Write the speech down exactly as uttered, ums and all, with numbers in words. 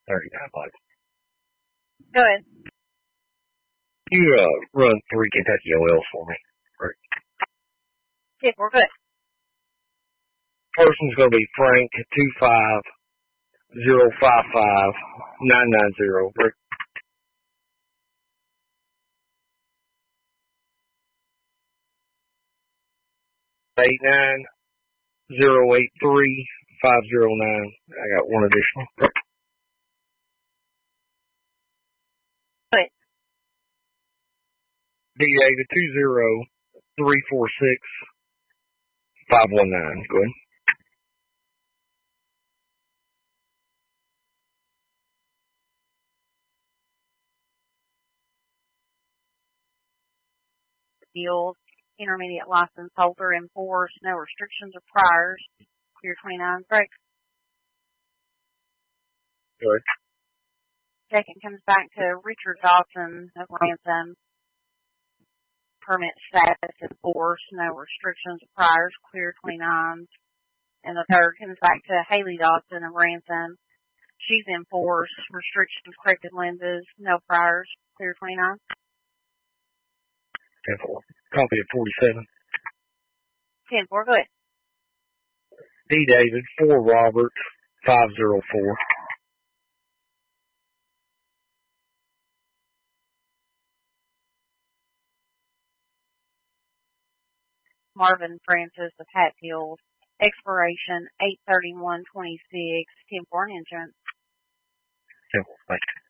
thirty-nine bucks. Go ahead. You uh, run three Kentucky O Ls for me. Right. Yeah, we're good. First one's going to be Frank two five zero five five nine nine zero. Rick. Eight nine zero eight three five zero nine. I got one additional. Good. D David two zero three four six five one nine. Go ahead. Deals. Intermediate license holder enforced. No restrictions or priors. Clear twenty-nine. Break. Go ahead. Second comes back to Richard Dawson of Ransom. Permit status enforced. No restrictions or priors. Clear twenty-nine. And the third comes back to Haley Dawson of Ransom. She's enforced. Restrictions, corrected lenses. No priors. Clear twenty-nine. ten four. Copy at forty-seven. ten four. Go ahead. D David four Robert five zero four. Marvin Francis of Hatfield. Expiration eight thirty-one twenty-six. ten four insurance. ten four. Thank you.